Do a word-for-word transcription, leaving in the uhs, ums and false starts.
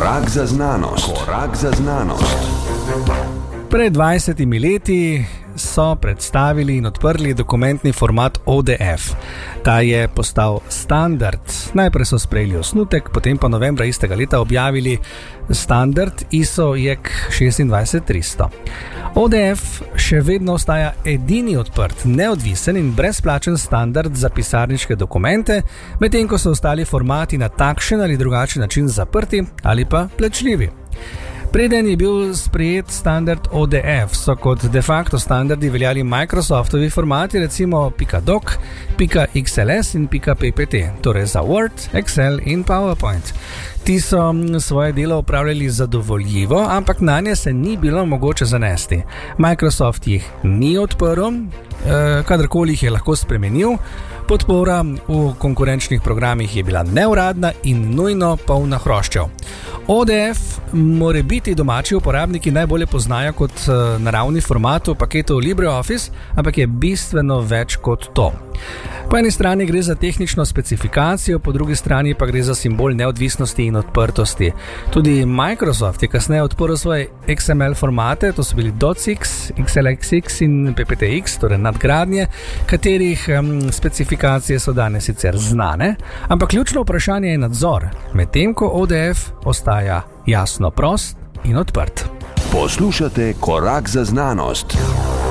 Korak za znanost. Korak za znanost. Pred dvajsetimi leti so predstavili in odprli dokumentni format O D F. Ta je postal standard. Najprej so sprejeli osnutek, potem pa novembra istega leta objavili standard I S O J E K šestindvajset tristo. O D F še vedno ostaja edini odprt, neodvisen in brezplačen standard za pisarniške dokumente, medtem ko so ostali formati na takšen ali drugačen način zaprti ali pa plačljivi. Preden je bil sprejet standard O D F, so kot de facto standardi veljali Microsoftovi formati, recimo .doc, .xls in .ppt, torej za Word, Excel in PowerPoint. Ti so svoje delo upravljali zadovoljivo, ampak nanje se ni bilo mogoče zanesti. Microsoft jih ni odprl, kadarkoli jih je lahko spremenil, podpora v konkurenčnih programih je bila neuradna in nujno polna hroščev. O D F morebiti domači uporabniki najbolje poznajo kot naravni format v paketu LibreOffice, ampak je bistveno več kot to. Po eni strani gre za tehnično specifikacijo, po drugi strani pa gre za simbol neodvisnosti in odprtosti. Tudi Microsoft je kasneje odprl svoje X M L formate, to so bili docx, X L X X in P P T X, torej nadgradnje, katerih um, specifikacije so danes sicer znane, ampak ključno vprašanje je nadzor, medtem ko O D F ostaja jasno prost in odprt. Poslušate Korak za znanost.